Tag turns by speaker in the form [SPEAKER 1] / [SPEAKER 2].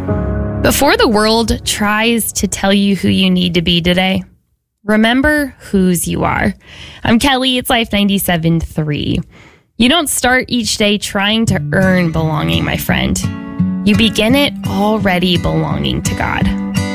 [SPEAKER 1] Before the world tries to tell you who you need to be today, remember whose you are. I'm Kelly. It's Life 97.3. You don't start each day trying to earn belonging, my friend. You begin it already belonging to God.